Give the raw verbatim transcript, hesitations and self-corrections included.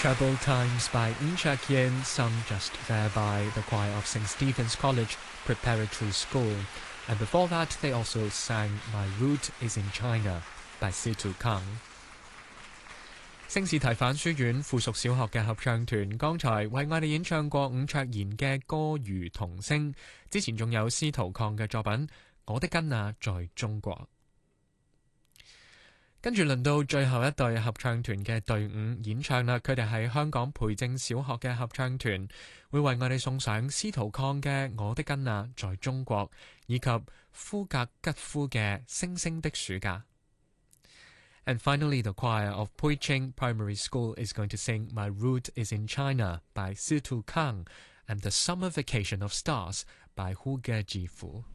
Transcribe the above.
Troubled Times by Yuen Chek-yin, sung just there by the choir of Saint Stephen's College Preparatory School. And before that, they also sang My Root is in China by Situ Kang. 聖士提反書院附屬小學嘅合唱團剛才為我哋演唱過伍卓賢嘅歌如童聲，之前仲有司徒抗嘅作品《我的根啊在中國》。跟住輪到最後一隊合唱團嘅隊伍演唱啦，佢哋係香港培正小學嘅合唱團，會為我哋送上司徒抗嘅《我的根啊在中國》，以及夫格吉夫嘅《星星的暑假》。And finally, the choir of Pui Ching Primary School is going to sing My Root is in China by Situ Kang and The Summer Vacation of Stars by Hu Ge Jifu.